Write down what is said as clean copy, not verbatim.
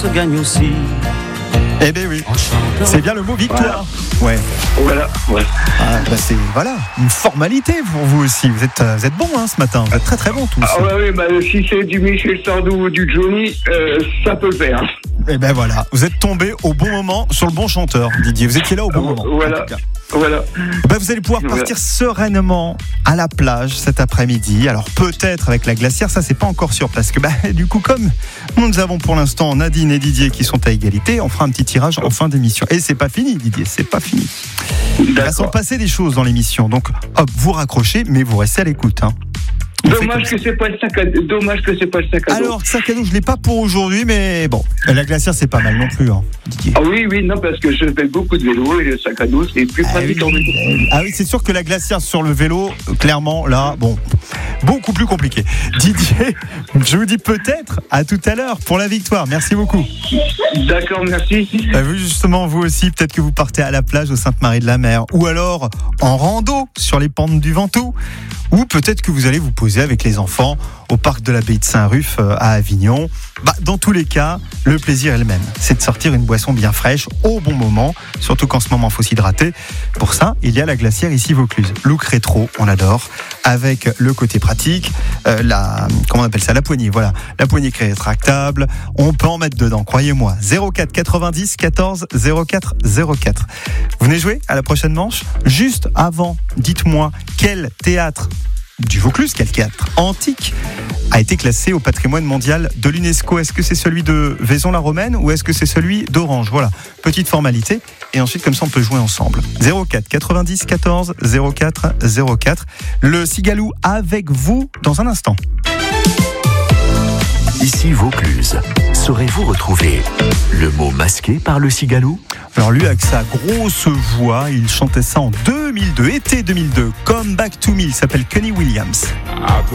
se gagne aussi. Eh bien oui, c'est bien le mot victoire. Ouais. Voilà, ouais. Ah, bah c'est une formalité pour vous aussi. Vous êtes bon ce matin, vous êtes très très bon tous. Ah ouais, oui, bah, si c'est du Michel Sardou ou du Johnny, ça peut le faire. Et ben voilà, vous êtes tombé au bon moment sur le bon chanteur, Didier. Vous étiez là au bon moment. Voilà. Voilà. Ben vous allez pouvoir partir sereinement à la plage cet après-midi. Alors peut-être avec la glacière, ça c'est pas encore sûr parce que du coup comme nous avons pour l'instant Nadine et Didier qui sont à égalité, on fera un petit tirage en fin d'émission. Et c'est pas fini Didier, c'est pas fini. Il va s'en passer des choses dans l'émission. Donc hop, vous raccrochez mais vous restez à l'écoute Dommage que c'est pas le sac à dos. Alors, sac à dos, je l'ai pas pour aujourd'hui, mais bon. La glacière, c'est pas mal non plus, Didier. Ah oui, non, parce que je fais beaucoup de vélo et le sac à dos, c'est plus pratique en vélo. Ah oui, c'est sûr que la glacière sur le vélo, clairement, là, bon, beaucoup plus compliqué. Didier, je vous dis peut-être à tout à l'heure pour la victoire. Merci beaucoup. D'accord, merci. Justement, vous aussi, peut-être que vous partez à la plage au Sainte-Marie-de-la-Mer, ou alors en rando sur les pentes du Ventoux. Ou peut-être que vous allez vous poser avec les enfants au parc de l'abbaye de Saint-Ruf à Avignon. Dans tous les cas, le plaisir est le même. C'est de sortir une boisson bien fraîche au bon moment, surtout qu'en ce moment, il faut s'hydrater. Pour ça, il y a la glacière ici Vaucluse. Look rétro, on adore, avec le côté pratique, comment on appelle ça, la poignée, voilà. La poignée rétractable, on peut en mettre dedans, croyez-moi. 04 90 14 04 04. Vous venez jouer à la prochaine manche ? Juste avant, dites-moi quel théâtre du Vaucluse, quel théâtre antique a été classé au patrimoine mondial de l'UNESCO. Est-ce que c'est celui de Vaison-la-Romaine ou est-ce que c'est celui d'Orange ? Voilà, petite formalité. Et ensuite, comme ça, on peut jouer ensemble. 04 90 14 04 04. Le Cigalou avec vous dans un instant. Ici Vaucluse. Saurez-vous retrouver le mot masqué par le Cigalou ? Alors lui, avec sa grosse voix, il chantait ça en 2002, été 2002. Come Back to Me, il s'appelle Kenny Williams.